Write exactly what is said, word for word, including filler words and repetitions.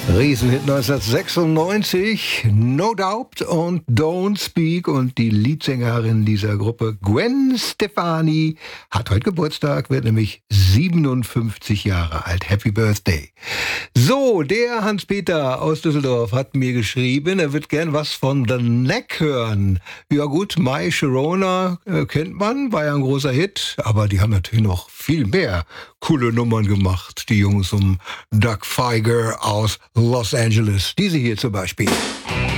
Riesenhit neunzehnhundertsechsundneunzig, No Doubt und Don't Speak, und die Leadsängerin dieser Gruppe, Gwen Stefani, hat heute Geburtstag, wird nämlich siebenundfünfzig Jahre alt. Happy Birthday. So, der Hans-Peter aus Düsseldorf hat mir geschrieben, er wird gern was von The Knack hören. Ja gut, My Sharona äh, kennt man, war ja ein großer Hit, aber die haben natürlich noch viel mehr coole Nummern gemacht, die Jungs um Doug Fieger aus Los Angeles. Diese hier zum Beispiel.